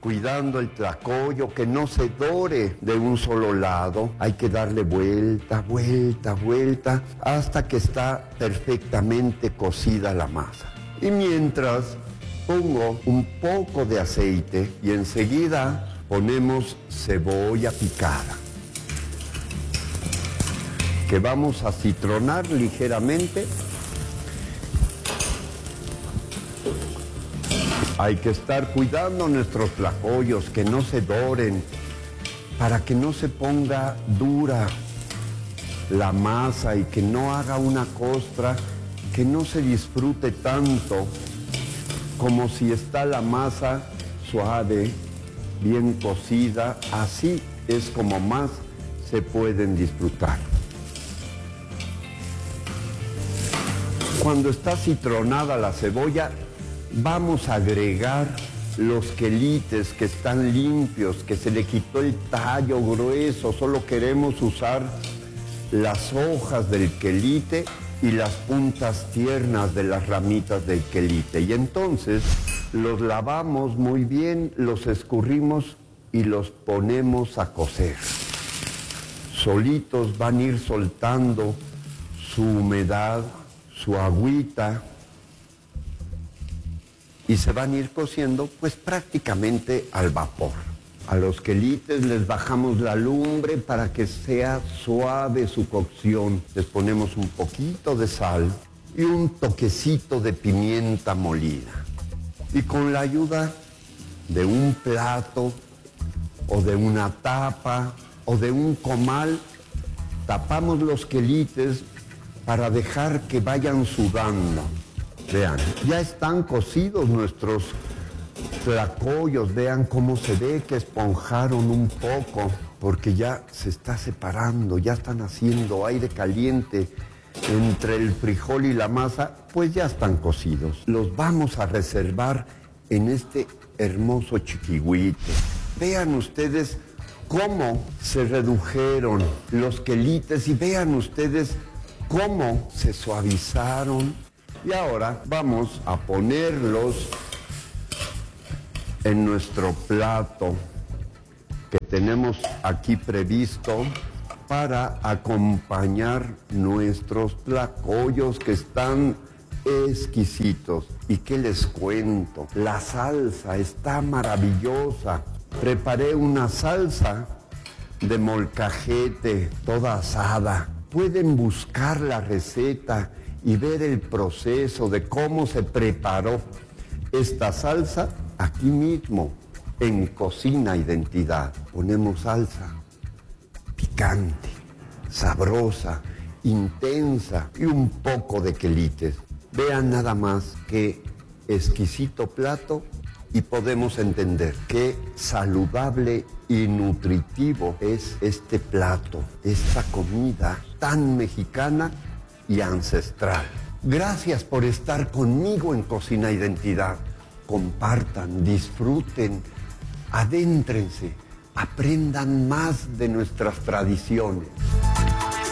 cuidando el tlacoyo, que no se dore de un solo lado. Hay que darle vuelta, vuelta, vuelta, hasta que está perfectamente cocida la masa. Y mientras pongo un poco de aceite y enseguida ponemos cebolla picada, que vamos a citronar ligeramente. Hay que estar cuidando nuestros tlacoyos, que no se doren, para que no se ponga dura la masa y que no haga una costra, que no se disfrute tanto como si está la masa suave, bien cocida. Así es como más se pueden disfrutar. Cuando está citronada la cebolla, vamos a agregar los quelites que están limpios, que se le quitó el tallo grueso. Solo queremos usar las hojas del quelite y las puntas tiernas de las ramitas del quelite. Y entonces los lavamos muy bien, los escurrimos y los ponemos a cocer. Solitos van a ir soltando su humedad, su agüita, y se van a ir cociendo pues prácticamente al vapor. A los quelites les bajamos la lumbre para que sea suave su cocción. Les ponemos un poquito de sal y un toquecito de pimienta molida. Y con la ayuda de un plato o de una tapa o de un comal, tapamos los quelites para dejar que vayan sudando. Vean, ya están cocidos nuestros tlacoyos. Vean cómo se ve que esponjaron un poco, porque ya se está separando, ya están haciendo aire caliente entre el frijol y la masa, pues ya están cocidos. Los vamos a reservar en este hermoso chiquihuite. Vean ustedes cómo se redujeron los quelites y vean ustedes cómo se suavizaron. Y ahora vamos a ponerlos en nuestro plato que tenemos aquí previsto para acompañar nuestros tlacoyos, que están exquisitos. ¿Y qué les cuento? La salsa está maravillosa. Preparé una salsa de molcajete toda asada. Pueden buscar la receta y ver el proceso de cómo se preparó esta salsa aquí mismo, en Cocina Identidad. Ponemos salsa picante, sabrosa, intensa y un poco de quelites. Vean nada más qué exquisito plato y podemos entender qué saludable y nutritivo es este plato, esta comida tan mexicana y ancestral. Gracias por estar conmigo en Cocina Identidad. Compartan, disfruten, adéntrense, aprendan más de nuestras tradiciones.